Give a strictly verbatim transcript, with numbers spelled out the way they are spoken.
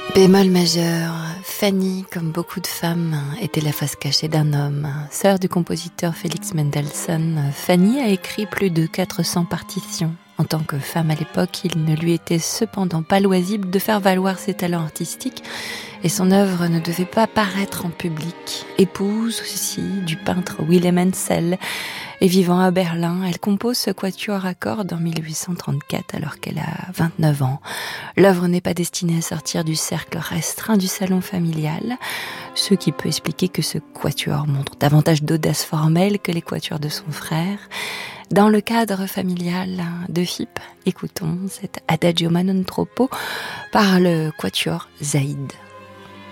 Bémol majeur, Fanny, comme beaucoup de femmes, était la face cachée d'un homme. Sœur du compositeur Félix Mendelssohn, Fanny a écrit plus de quatre cents partitions. En tant que femme à l'époque, il ne lui était cependant pas loisible de faire valoir ses talents artistiques et son œuvre ne devait pas paraître en public. Épouse aussi du peintre Willem Hensel et vivant à Berlin, elle compose ce quatuor à cordes en mille huit cent trente-quatre alors qu'elle a vingt-neuf ans. L'œuvre n'est pas destinée à sortir du cercle restreint du salon familial, ce qui peut expliquer que ce quatuor montre davantage d'audace formelle que les quatuors de son frère. Dans le cadre familial de F I P, écoutons cet Adagio ma non troppo par le quatuor Zaïd.